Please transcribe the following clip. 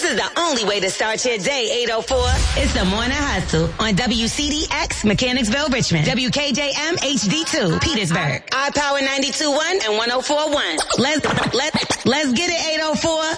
is the only way to start your day, 804. It's the Morning Hustle on WCDX, Mechanicsville, Richmond. WKJM, HD2, Petersburg. iPower 92.1 and 104.1. Let's get it, 804.